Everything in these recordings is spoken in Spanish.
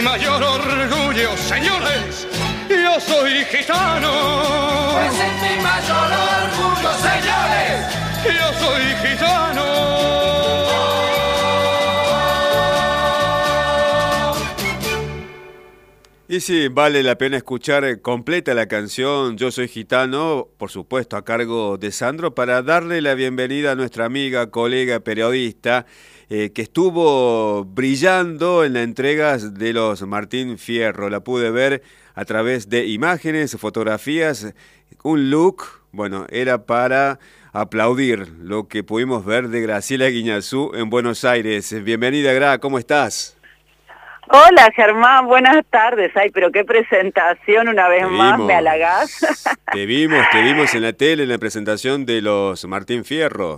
mayor orgullo, señores, yo soy gitano. Ese es mi mayor orgullo, señores. Yo soy gitano. Y sí, vale la pena escuchar completa la canción Yo Soy Gitano, por supuesto a cargo de Sandro, para darle la bienvenida a nuestra amiga, colega, periodista, que estuvo brillando en las entregas de los Martín Fierro. La pude ver a través de imágenes, fotografías, un look, bueno, era para aplaudir lo que pudimos ver de Graciela Guiñazú en Buenos Aires. Bienvenida, Gra, ¿cómo estás? Hola, Germán, buenas tardes. Ay, pero qué presentación una vez más, me halagás. Te vimos en la tele en la presentación de los Martín Fierro.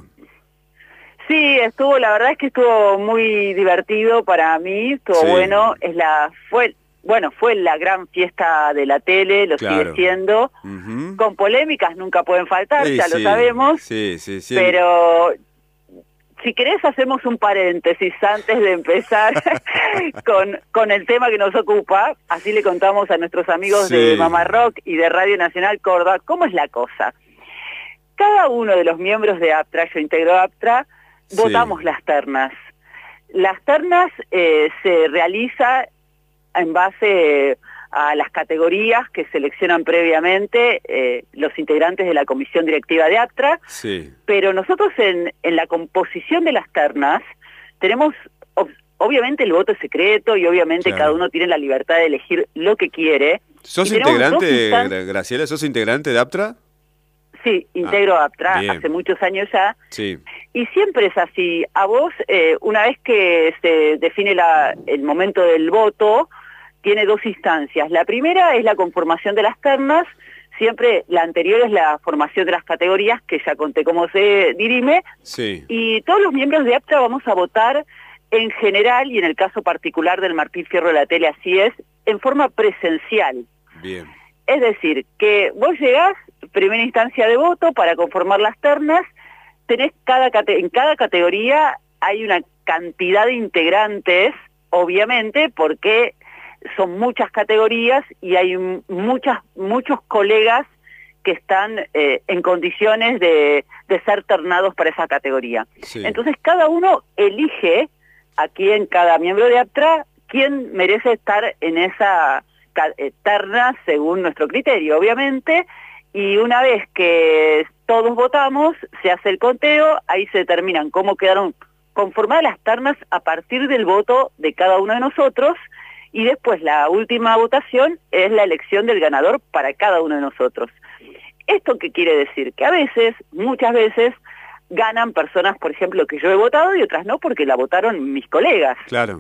Sí, la verdad es que estuvo muy divertido para mí, estuvo bueno, fue la gran fiesta de la tele, lo sigue siendo, con polémicas nunca pueden faltar, ya lo sabemos, pero si querés hacemos un paréntesis antes de empezar con el tema que nos ocupa, así le contamos a nuestros amigos de Mamá Rock y de Radio Nacional Córdoba cómo es la cosa. Cada uno de los miembros de APTRA, yo integro APTRA, votamos las ternas. Las ternas se realiza en base a las categorías que seleccionan previamente los integrantes de la comisión directiva de APTRA, pero nosotros en la composición de las ternas tenemos, obviamente el voto es secreto y obviamente cada uno tiene la libertad de elegir lo que quiere. ¿Sos integrante, Graciela, sos integrante de APTRA? Sí, integro APTRA hace muchos años ya. Sí. Y siempre es así. A vos, una vez que se define el momento del voto, tiene dos instancias. La primera es la conformación de las ternas, siempre la anterior es la formación de las categorías, que ya conté cómo se dirime, y todos los miembros de APTRA vamos a votar en general, y en el caso particular del Martín Fierro de la tele así es, en forma presencial. Bien. Es decir, que vos llegás, primera instancia de voto, para conformar las ternas, tenés en cada categoría hay una cantidad de integrantes, obviamente, porque son muchas categorías y hay muchos colegas que están en condiciones de ser ternados para esa categoría. Entonces cada uno elige cada miembro de APTRA, quién merece estar en esa terna según nuestro criterio, obviamente, y una vez que todos votamos, se hace el conteo, ahí se determinan cómo quedaron conformadas las ternas a partir del voto de cada uno de nosotros, y después la última votación es la elección del ganador para cada uno de nosotros. ¿Esto qué quiere decir? Que a veces, muchas veces, ganan personas, por ejemplo, que yo he votado y otras no, porque la votaron mis colegas. Claro.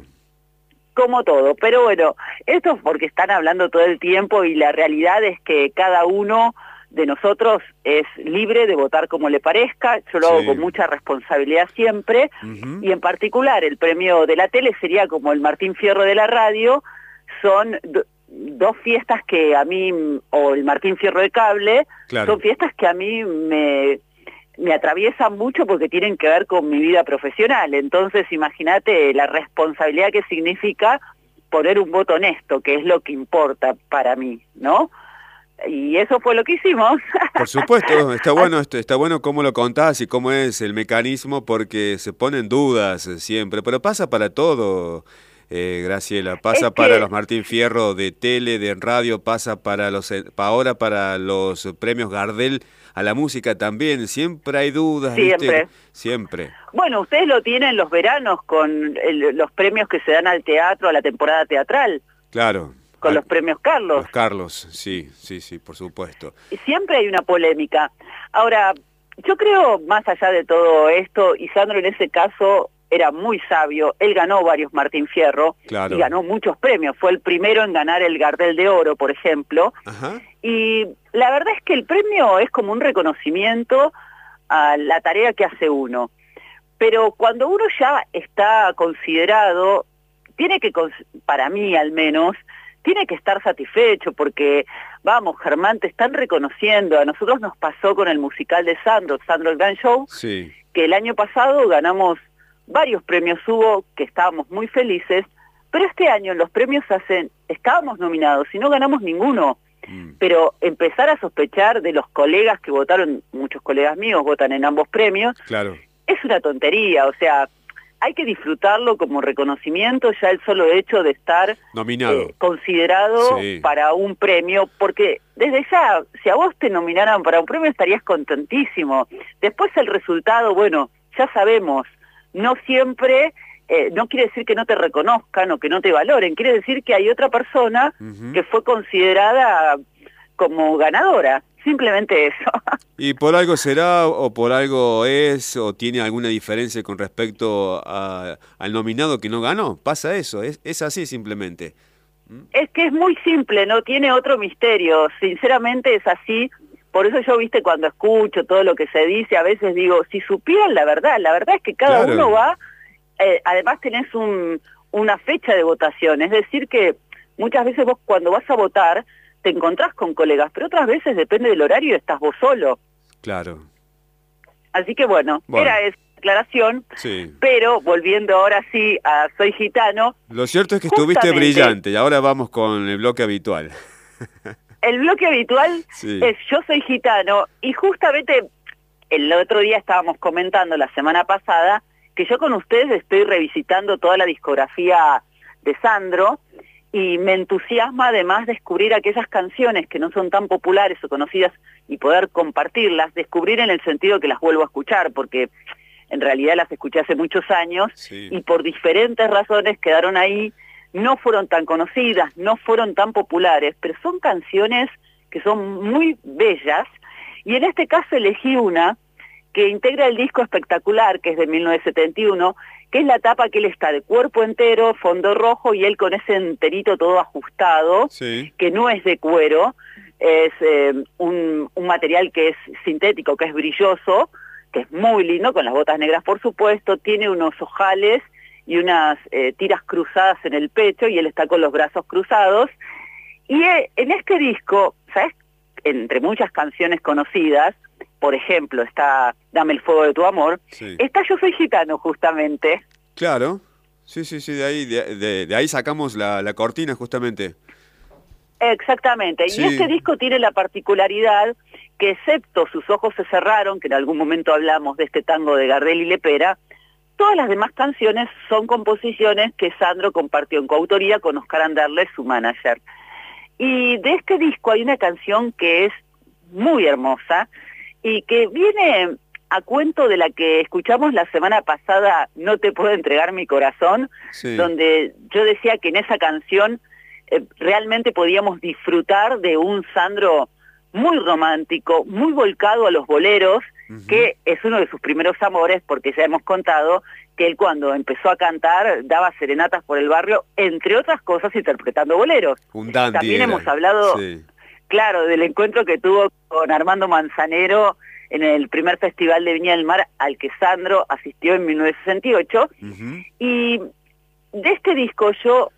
Como todo, pero bueno, esto es porque están hablando todo el tiempo y la realidad es que cada uno de nosotros es libre de votar como le parezca, yo lo hago con mucha responsabilidad siempre, y en particular el premio de la tele sería como el Martín Fierro de la radio, son dos fiestas que a mí, o el Martín Fierro de cable, son fiestas que a mí me atraviesan mucho porque tienen que ver con mi vida profesional, entonces imagínate la responsabilidad que significa poner un voto honesto, que es lo que importa para mí, ¿no? Y eso fue lo que hicimos. Por supuesto, está bueno cómo lo contás y cómo es el mecanismo, porque se ponen dudas siempre, pero pasa para todo, Graciela, pasa para los Martín Fierro de tele, de radio, pasa ahora para los premios Gardel a la música también, siempre hay dudas. Siempre. Bueno, ustedes lo tienen los veranos con los premios que se dan al teatro, a la temporada teatral. Claro. Con los premios Carlos. Los Carlos, sí, por supuesto. Y siempre hay una polémica. Ahora, yo creo, más allá de todo esto, y Sandro en ese caso era muy sabio, él ganó varios Martín Fierro, y ganó muchos premios, fue el primero en ganar el Gardel de Oro, por ejemplo, y la verdad es que el premio es como un reconocimiento a la tarea que hace uno, pero cuando uno ya está considerado, tiene que, para mí al menos, tiene que estar satisfecho porque, vamos, Germán, te están reconociendo. A nosotros nos pasó con el musical de Sandro el Gran Show, que el año pasado ganamos varios premios Hugo, que estábamos muy felices, Pero este año en los premios estábamos nominados y no ganamos ninguno. Pero empezar a sospechar de los colegas que votaron, muchos colegas míos votan en ambos premios, Claro. es una tontería, o sea, hay que disfrutarlo como reconocimiento, ya el solo hecho de estar Nominado. considerado Sí. para un premio, porque desde ya, si a vos te nominaran para un premio estarías contentísimo. Después el resultado, bueno, ya sabemos, no siempre, no quiere decir que no te reconozcan o que no te valoren, quiere decir que hay otra persona que fue considerada como ganadora. Simplemente eso. ¿Y por algo será o por algo es o tiene alguna diferencia con respecto al nominado que no ganó? Pasa eso, es así simplemente. Es que es muy simple, no tiene otro misterio, sinceramente es así. Por eso yo, viste, cuando escucho todo lo que se dice, a veces digo, si supieran la verdad es que cada Claro. uno va, además tenés una fecha de votación, es decir que muchas veces vos cuando vas a votar te encontrás con colegas, pero otras veces depende del horario y estás vos solo. Claro. Así que bueno. Era esa declaración, Sí. pero volviendo ahora sí a Soy Gitano. Lo cierto es que estuviste Justamente. brillante y ahora vamos con el bloque habitual. El bloque habitual Sí. es Yo Soy Gitano, y justamente el otro día estábamos comentando, la semana pasada, que yo con ustedes estoy revisitando toda la discografía de Sandro, y me entusiasma además descubrir aquellas canciones que no son tan populares o conocidas y poder compartirlas, descubrir en el sentido que las vuelvo a escuchar, porque en realidad las escuché hace muchos años, Sí. y por diferentes razones quedaron ahí, no fueron tan conocidas, no fueron tan populares, pero son canciones que son muy bellas, y en este caso elegí una que integra el disco Espectacular, que es de 1971, que es la tapa que él está de cuerpo entero, fondo rojo, y él con ese enterito todo ajustado, Sí. que no es de cuero, es un material que es sintético, que es brilloso, que es muy lindo, con las botas negras por supuesto, tiene unos ojales y unas tiras cruzadas en el pecho, y él está con los brazos cruzados. Y en este disco, ¿sabes? Entre muchas canciones conocidas, por ejemplo, está Dame el fuego de tu amor, Sí. está Yo Soy Gitano, justamente. Claro. Sí, de ahí sacamos la cortina justamente. Exactamente, Sí. y este disco tiene la particularidad que, excepto Sus ojos se cerraron, que en algún momento hablamos de este tango de Gardel y Lepera, todas las demás canciones son composiciones que Sandro compartió en coautoría con Oscar Anderle, su manager. Y de este disco hay una canción que es muy hermosa y que viene a cuento de la que escuchamos la semana pasada, No te puedo entregar mi corazón, Sí. donde yo decía que en esa canción realmente podíamos disfrutar de un Sandro muy romántico, muy volcado a los boleros, que es uno de sus primeros amores, porque ya hemos contado que él cuando empezó a cantar daba serenatas por el barrio, entre otras cosas interpretando boleros. Un dandy También era. hemos hablado, Sí. claro, del encuentro que tuvo con Armando Manzanero en el primer Festival de Viña del Mar al que Sandro asistió en 1968. Ujú. Y de este disco yo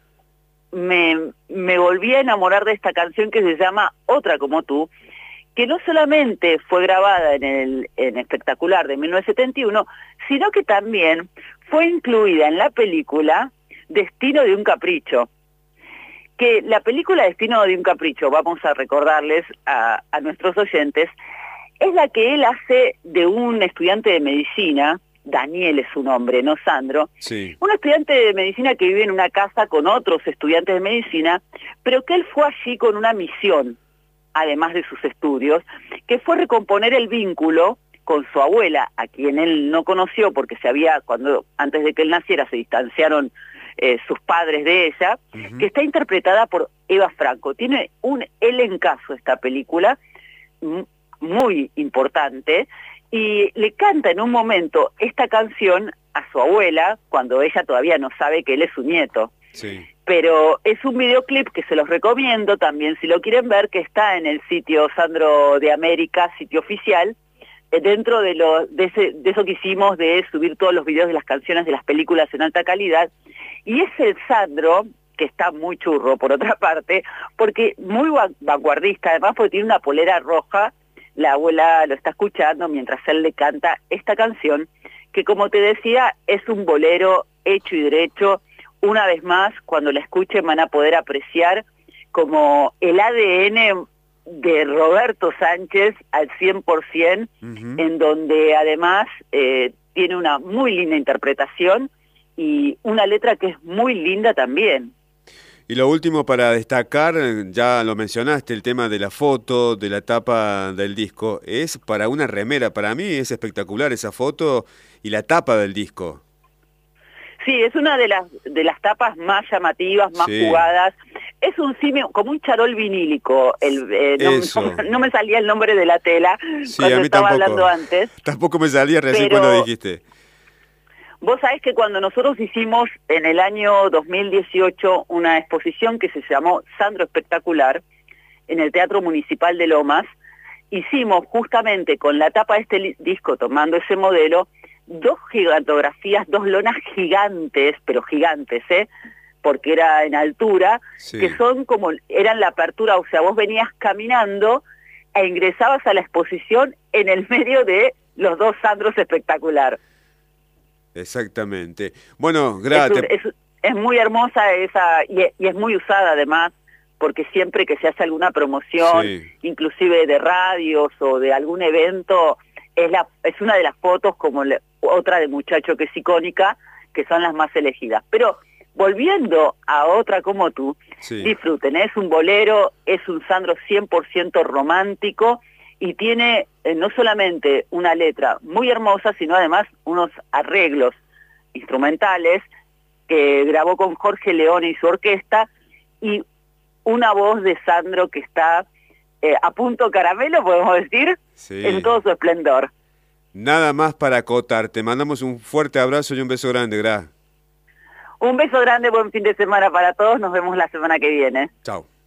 me volví a enamorar de esta canción que se llama Otra como tú, que no solamente fue grabada en Espectacular de 1971, sino que también fue incluida en la película Destino de un capricho. Que la película Destino de un capricho, vamos a recordarles a nuestros oyentes, es la que él hace de un estudiante de medicina, Daniel es su nombre, no Sandro, Sí. un estudiante de medicina que vive en una casa con otros estudiantes de medicina, pero que él fue allí con una misión, además de sus estudios, que fue recomponer el vínculo con su abuela, a quien él no conoció porque antes de que él naciera se distanciaron sus padres de ella, que está interpretada por Eva Franco. Tiene un elencazo esta película, muy importante, y le canta en un momento esta canción a su abuela, cuando ella todavía no sabe que él es su nieto. Sí. Pero es un videoclip que se los recomiendo también, si lo quieren ver, que está en el sitio Sandro de América, sitio oficial, dentro de eso que hicimos de subir todos los videos de las canciones de las películas en alta calidad, y es el Sandro, que está muy churro por otra parte, porque muy vanguardista, además porque tiene una polera roja, la abuela lo está escuchando mientras él le canta esta canción, que como te decía, es un bolero hecho y derecho, una vez más, cuando la escuchen van a poder apreciar como el ADN de Roberto Sánchez al 100%, en donde además tiene una muy linda interpretación y una letra que es muy linda también. Y lo último para destacar, ya lo mencionaste, el tema de la foto, de la tapa del disco, es para una remera. Para mí es espectacular esa foto y la tapa del disco. Sí, es una de las tapas más llamativas, más jugadas. Es un simio, como un charol vinílico. No me salía el nombre de la tela cuando a mí estaba tampoco. hablando antes. Tampoco me salía recién pero cuando dijiste. Vos sabés que cuando nosotros hicimos en el año 2018 una exposición que se llamó Sandro Espectacular en el Teatro Municipal de Lomas, hicimos justamente con la tapa de este disco, tomando ese modelo, 2 gigantografías, 2 lonas gigantes, pero gigantes, porque era en altura, que son como, eran la apertura, o sea, vos venías caminando e ingresabas a la exposición en el medio de los 2 Sandros Espectacular. Exactamente. Bueno, gracias. Es muy hermosa esa, y es muy usada además, porque siempre que se hace alguna promoción, inclusive de radios o de algún evento, es una de las fotos, como otra de Muchacho que es icónica, que son las más elegidas. Pero volviendo a Otra como tú, disfruten, es un bolero, es un Sandro 100% romántico, y tiene no solamente una letra muy hermosa, sino además unos arreglos instrumentales que grabó con Jorge Leone y su orquesta, y una voz de Sandro que está a punto caramelo, podemos decir, en todo su esplendor. Nada más para acotar, te mandamos un fuerte abrazo y un beso grande, Gra. Un beso grande, buen fin de semana para todos, nos vemos la semana que viene. Chao.